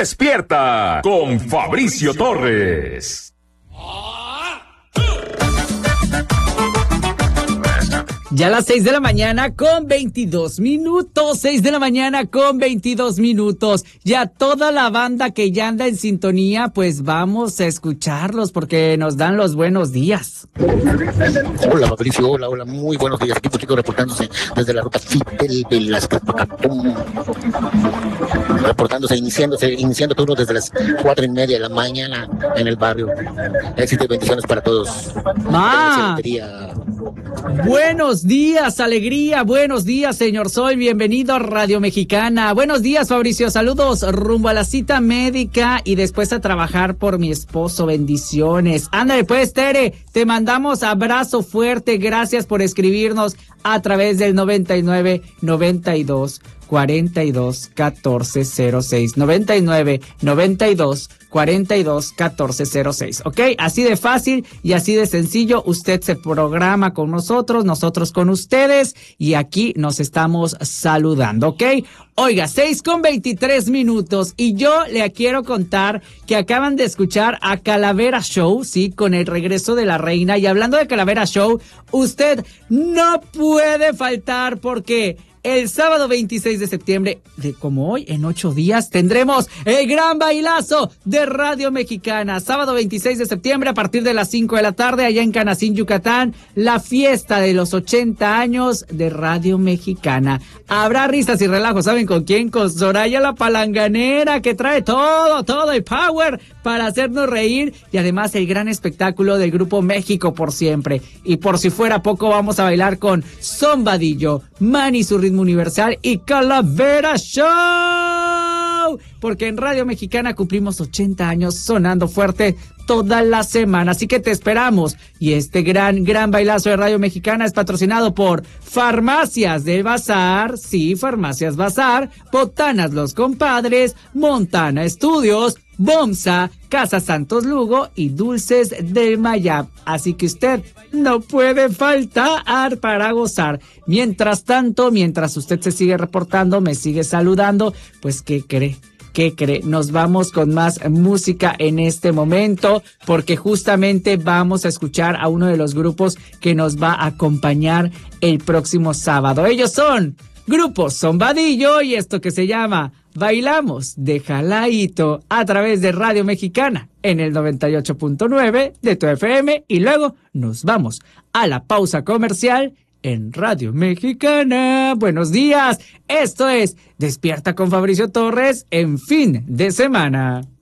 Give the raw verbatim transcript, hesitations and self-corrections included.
Despierta con Fabricio Torres. Ya a las seis de la mañana con veintidós minutos, seis de la mañana con veintidós minutos. Ya toda la banda que ya anda en sintonía, pues vamos a escucharlos porque nos dan los buenos días. Hola Fabricio, hola, hola, muy buenos días. Aquí Chico reportándose desde la ruta Fidel Velázquez, Pacapum. Reportándose, iniciándose, iniciando turno desde las cuatro y media de la mañana en el barrio. Éxito y bendiciones para todos. ¡Ah! Buenos días, alegría, buenos días, señor Sol, bienvenido a Radio Mexicana. Buenos días, Fabricio, saludos, rumbo a la cita médica y después a trabajar por mi esposo, bendiciones. Ándale pues, Tere, te mandamos abrazo fuerte, gracias por escribirnos a través del noventa y nueve, noventa y dos, cuarenta y dos, catorce cero seis, noventa y nueve, noventa y dos, cuarenta y dos, catorce cero seis, ¿ok? Así de fácil y así de sencillo, usted se programa con nosotros, nosotros con ustedes y aquí nos estamos saludando, ¿ok? Oiga, seis con veintitrés minutos y yo le quiero contar que acaban de escuchar a Calavera Show, sí, con el regreso de la reina. Y hablando de Calavera Show, usted no puede faltar porque el sábado veintiséis de septiembre, de como hoy, en ocho días, tendremos el gran bailazo de Radio Mexicana. Sábado veintiséis de septiembre, a partir de las cinco de la tarde, allá en Canacín, Yucatán, la fiesta de los ochenta años de Radio Mexicana. Habrá risas y relajos, ¿saben con quién? Con Soraya la Palanganera, que trae todo, todo el power para hacernos reír. Y además el gran espectáculo del grupo México por Siempre. Y por si fuera poco, vamos a bailar con Son Vadillo, Manny su Ritmo Universal y Calavera Show, porque en Radio Mexicana cumplimos ochenta años sonando fuerte toda la semana, así que te esperamos. Y este gran, gran bailazo de Radio Mexicana es patrocinado por Farmacias del Bazar, sí, Farmacias Bazar, Botanas Los Compadres, Montana Estudios, Bomsa, Casa Santos Lugo y Dulces del Mayab. Así que usted no puede faltar para gozar. Mientras tanto, mientras usted se sigue reportando, me sigue saludando, pues ¿qué cree? ¿Qué cree? Nos vamos con más música en este momento porque justamente vamos a escuchar a uno de los grupos que nos va a acompañar el próximo sábado. Ellos son Grupo Son Vadillo y esto que se llama Bailamos de Jaladito a través de Radio Mexicana en el noventa y ocho punto nueve de tu F M y luego nos vamos a la pausa comercial en Radio Mexicana. Buenos días, esto es Despierta con Fabricio Torres en fin de semana.